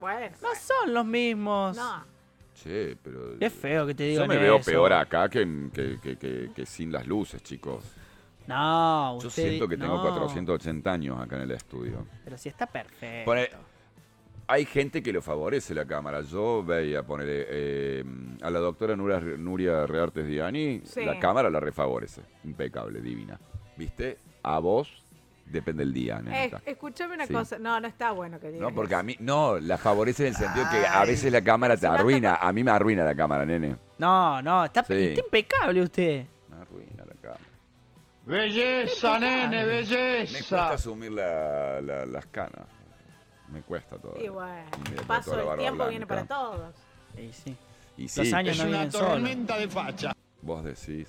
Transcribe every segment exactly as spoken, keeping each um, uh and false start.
Bueno. No son los mismos. No. Che, pero... Qué feo que te digan Yo me veo eso. peor acá que, que, que, que, que sin las luces, chicos. No, usted... Yo siento que tengo no. cuatrocientos ochenta años acá en el estudio. Pero si está perfecto. Pone- Hay gente que lo favorece la cámara. Yo veía poner eh, a la doctora Nuria, Nuria Reartes Diani, Sí. la cámara la refavorece. Impecable, divina. ¿Viste? A vos depende el día, Eh, nenita. escúchame una Sí. cosa. No, no está bueno que digas No, porque eso. a mí, no, la favorece en el sentido que a veces la cámara te Si vas a- arruina. A mí me arruina la cámara, nene. No, no, está, Sí. está impecable usted. Me arruina la cámara. Belleza, nene, Me cuesta belleza. asumir la- la- las canas. Me cuesta todo. Y bueno, Y mira, el paso toda la del barba tiempo blanca. viene para todos. Y sí. Y Los sí, años Es no una vienen solos. tormenta de facha. vos decís.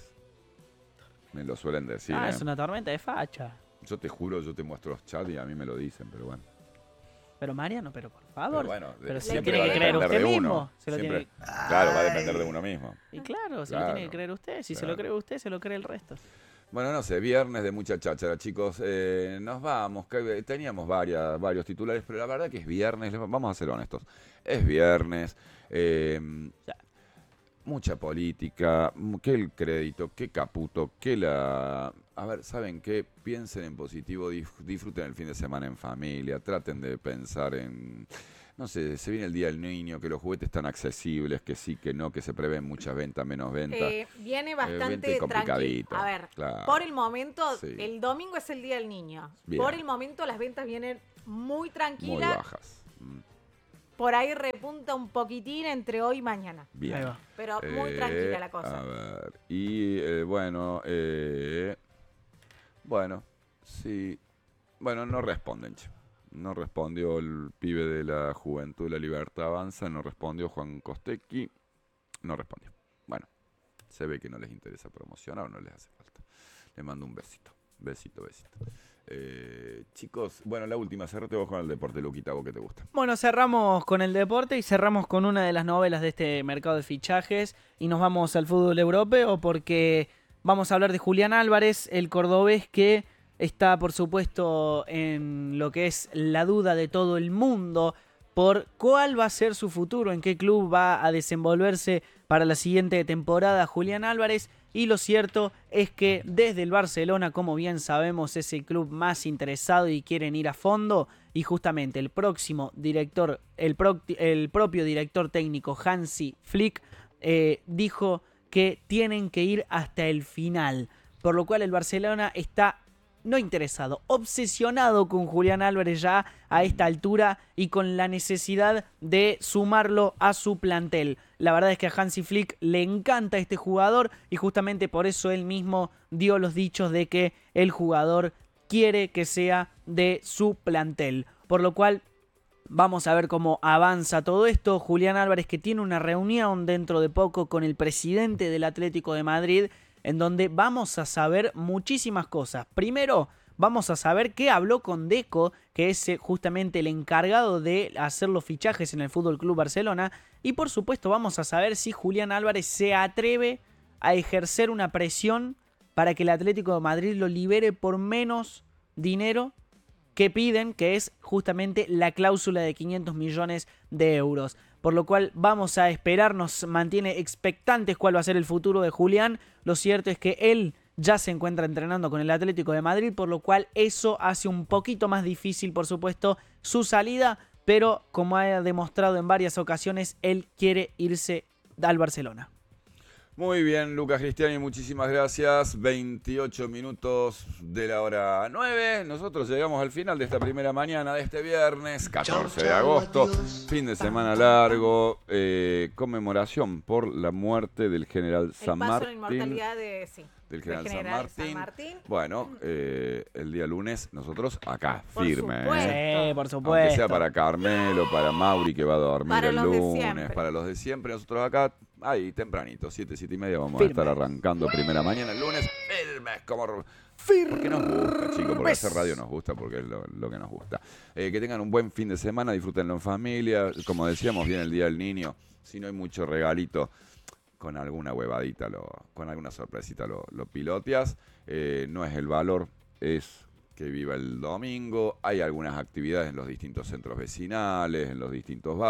Me lo suelen decir. Ah, ¿eh? es una tormenta de facha. Yo te juro, yo te muestro los chats y a mí me lo dicen, pero bueno. Pero Mariano, pero por favor. Pero bueno, de- Pero se lo siempre tiene va a que creer depender usted de uno. mismo. Se lo Siempre- tiene... Claro, va a depender de uno mismo. Y claro, se lo Claro, tiene que creer usted. Si se claro. lo cree usted, se lo cree el resto. Bueno, no sé, viernes de mucha cháchara, chicos. Eh, nos vamos. que- Teníamos varias, varios titulares, pero la verdad que es viernes. les- Vamos a ser honestos. Es viernes. eh, Ya. mucha política. m- Que el crédito, que Caputo, que la... A ver, ¿saben qué? Piensen en positivo, dif- disfruten el fin de semana en familia, traten de pensar en... No sé, se viene el Día del Niño, que los juguetes están accesibles, que sí, que no, que se prevén muchas ventas, menos ventas. Eh, viene bastante vente tranquilo. complicadito, A ver, claro. por el momento, Sí. el domingo es el Día del Niño. Bien. Por el momento las ventas vienen muy Muy tranquilas. bajas. Mm, Por ahí repunta un poquitín entre hoy y mañana. Bien. Ahí va. Pero muy Eh, tranquila la cosa. A ver, y eh, bueno, eh, bueno, sí, bueno, no responden, che. No respondió el pibe de la Juventud de la Libertad Avanza, no respondió Juan Costecchi, no respondió. Bueno, se ve que no les interesa promocionar o no les hace falta. Le mando un besito, besito, besito. Eh, chicos, bueno, la última, cerrate vos con el deporte, Luquita, vos que te gusta. Bueno, cerramos con el deporte y cerramos con una de las novelas de este mercado de fichajes y nos vamos al fútbol europeo porque vamos a hablar de Julián Álvarez, el cordobés que está por supuesto en lo que es la duda de todo el mundo por cuál va a ser su futuro, en qué club va a desenvolverse para la siguiente temporada Julián Álvarez. Y lo cierto es que desde el Barcelona, como bien sabemos, es el club más interesado y quieren ir a fondo. Y justamente el próximo director, el, pro, el propio director técnico Hansi Flick eh, dijo que tienen que ir hasta el final. Por lo cual el Barcelona está no interesado, obsesionado con Julián Álvarez ya a esta altura y con la necesidad de sumarlo a su plantel. La verdad es que a Hansi Flick le encanta este jugador y justamente por eso él mismo dio los dichos de que el jugador quiere que sea de su plantel. Por lo cual vamos a ver cómo avanza todo esto. Julián Álvarez que tiene una reunión dentro de poco con el presidente del Atlético de Madrid, en donde vamos a saber muchísimas cosas. Primero, vamos a saber qué habló con Deco, que es justamente el encargado de hacer los fichajes en el Fútbol Club Barcelona. Y por supuesto, vamos a saber si Julián Álvarez se atreve a ejercer una presión para que el Atlético de Madrid lo libere por menos dinero que piden, que es justamente la cláusula de quinientos millones de euros. Por lo cual vamos a esperar, nos mantiene expectantes cuál va a ser el futuro de Julián. Lo cierto es que él ya se encuentra entrenando con el Atlético de Madrid, por lo cual eso hace un poquito más difícil, por supuesto, su salida, pero como ha demostrado en varias ocasiones, él quiere irse al Barcelona. Muy bien, Lucas Cristiani, muchísimas gracias. veintiocho minutos de la hora nueve. Nosotros llegamos al final de esta primera mañana de este viernes, catorce de agosto. Fin de semana largo. Eh, conmemoración por la muerte del general El San paso a la Martín. inmortalidad de, sí, Del general, del San, general Martín. San Martín. Bueno, eh, el día lunes nosotros acá, Por firme. supuesto. ¿eh? Sí, por Aunque supuesto. sea para Carmelo, para Mauri que va a dormir Para el los de lunes, siempre. para los de siempre, nosotros acá, ahí tempranito, siete, siete y media vamos Firmes. a estar arrancando primera mañana el lunes, firmes como... Porque nos gusta, chicos, porque hacer radio nos gusta, porque es lo, lo que nos gusta. Eh, que tengan un buen fin de semana, disfrútenlo en familia, como decíamos, viene el Día del Niño, si no hay mucho regalito, con alguna huevadita, lo, con alguna sorpresita lo, lo piloteas. Eh, no es el valor, es que viva el domingo. Hay algunas actividades en los distintos centros vecinales, en los distintos barrios.